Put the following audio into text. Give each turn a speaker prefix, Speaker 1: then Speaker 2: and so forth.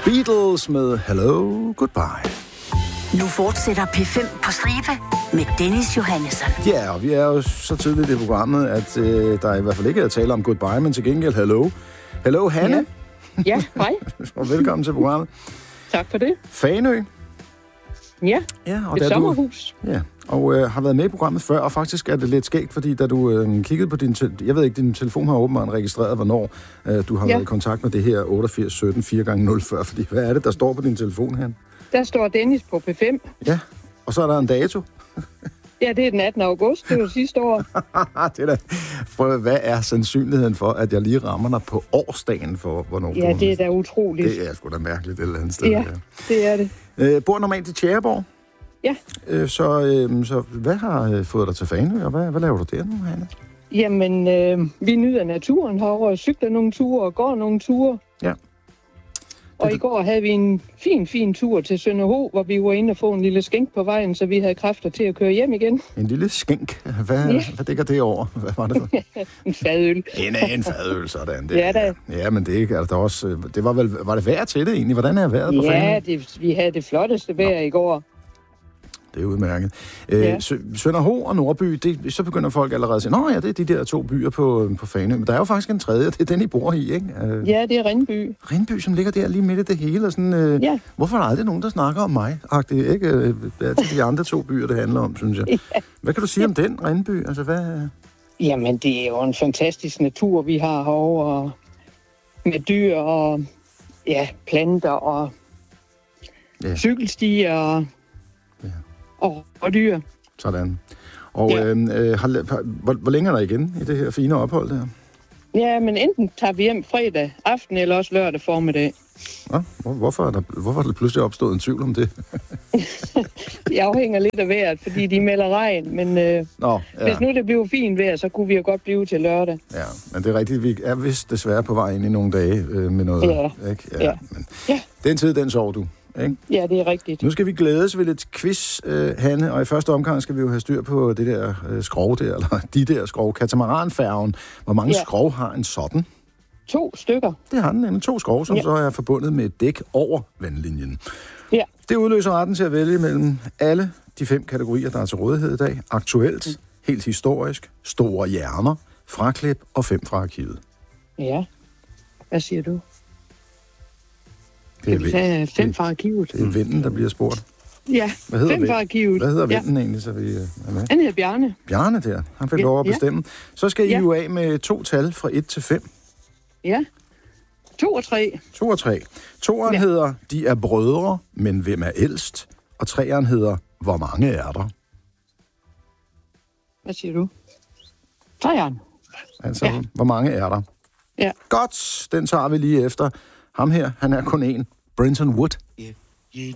Speaker 1: Beatles med Hello, Goodbye.
Speaker 2: Nu fortsætter P5 på stribe med Dennis Johannesson.
Speaker 1: Ja, og vi er jo så tidligt i programmet, at der i hvert fald ikke er tale om goodbye, men til gengæld hello. Hello, Hanne.
Speaker 3: Ja, hej.
Speaker 1: Og velkommen til programmet.
Speaker 3: Tak for det.
Speaker 1: Fanø.
Speaker 3: Ja,
Speaker 1: og
Speaker 3: et sommerhus.
Speaker 1: Ja, og har været med i programmet før, og faktisk er det lidt skægt, fordi da du kiggede på jeg ved ikke, din telefon har åbenbart registreret, hvornår du har været i kontakt med det her 8817 4x040, fordi hvad er det, der står på din telefon her?
Speaker 3: Der står Dennis på P5.
Speaker 1: Ja, og så er der en dato.
Speaker 3: Ja, det er den 18. august, det var sidste år.
Speaker 1: Det er da. Prøv, hvad er sandsynligheden for, at jeg lige rammer dig på årsdagen for, hvornår
Speaker 3: Ja, det er da utroligt.
Speaker 1: Det er sgu da mærkeligt et eller andet sted.
Speaker 3: Ja, det er det.
Speaker 1: Bor normalt i Tjæreborg.
Speaker 3: Ja.
Speaker 1: Så hvad har fået dig til Fanø, og hvad laver du der nu, Hanne?
Speaker 3: Jamen, vi nyder naturen herovre, cykler nogle ture og går nogle ture.
Speaker 1: Ja.
Speaker 3: Og i går havde vi en fin tur til Sønderho, hvor vi var inde og få en lille skænk på vejen, så vi havde kræfter til at køre hjem igen.
Speaker 1: En lille skænk? Hvad dækker det over? Hvad var det for?
Speaker 3: En fadøl.
Speaker 1: En fadøl, sådan. Det,
Speaker 3: ja, da.
Speaker 1: Ja, men det er der også. Det var det vejr til det egentlig? Hvordan er vejret på Fanø?
Speaker 3: Ja, vi havde det flotteste vejr i går.
Speaker 1: Det er udmærket. Sønderho og Nordby, så begynder folk allerede at sige, nå ja, det er de der to byer på Fanø. Men der er jo faktisk en tredje, det er den, I bor i, ikke?
Speaker 3: Ja, det er Rindby.
Speaker 1: Rindby, som ligger der lige midt i det hele. Og sådan, hvorfor er der aldrig nogen, der snakker om mig? Det er ikke de andre to byer, det handler om, synes jeg. Ja. Hvad kan du sige om den, Rindby? Altså, hvad...
Speaker 3: Jamen, det er jo en fantastisk natur, vi har herovre. Med dyr og planter og cykelstier og dyr.
Speaker 1: Sådan. Og hvor længe er der igen i det her fine ophold der?
Speaker 3: Ja, men enten tager vi hjem fredag aften, eller også lørdag formiddag.
Speaker 1: Ja, hvorfor er der pludselig opstået en tvivl om det?
Speaker 3: Jeg afhænger lidt af vejret, fordi de melder regn, men hvis nu det bliver fint vejr, så kunne vi jo godt blive til lørdag. Ja,
Speaker 1: men det er rigtigt, vi er vist desværre på vej ind i nogle dage med noget.
Speaker 3: Ja.
Speaker 1: Ikke? Ja. Men den tid, den sover du. Ikke?
Speaker 3: Ja, det er rigtigt.
Speaker 1: Nu skal vi glædes ved lidt quiz, Hanne, og i første omgang skal vi jo have styr på det der skrov der, eller de der skrov, katamaranfærgen. Hvor mange skrov har en sådan?
Speaker 3: 2 stykker.
Speaker 1: Det har den nemlig 2 skrov, som så er forbundet med et dæk over vandlinjen.
Speaker 3: Ja.
Speaker 1: Det udløser retten til at vælge mellem alle de 5 kategorier, der er til rådighed i dag. Aktuelt, helt historisk, store hjerner, fraklip og 5 fra arkivet.
Speaker 3: Ja. Hvad siger du?
Speaker 1: Det er
Speaker 3: kan vi tage 5 fra arkivet?
Speaker 1: Det er vinden, der bliver spurgt.
Speaker 3: Ja, 5 fra arkivet.
Speaker 1: Hvad hedder vinden egentlig, så vi er med?
Speaker 3: Han hedder Bjarne.
Speaker 1: Bjarne der. Han fik lov at bestemme. Så skal I jo af med 2 tal fra 1 til 5.
Speaker 3: Ja. 2 og 3.
Speaker 1: 2 og 3. 2'eren hedder, de er brødre, men hvem er ældst? Og 3'eren hedder, hvor mange er der?
Speaker 3: Hvad siger du? 3'eren.
Speaker 1: Altså, hvor mange er der?
Speaker 3: Ja.
Speaker 1: Godt, den tager vi lige efter. Ham her, han er kun en. Brenton Wood.